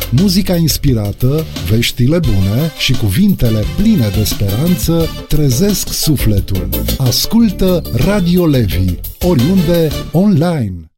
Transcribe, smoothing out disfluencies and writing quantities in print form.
Muzica inspirată, veștile bune și cuvintele pline de speranță trezesc sufletul. Ascultă Radio Levi, oriunde, online.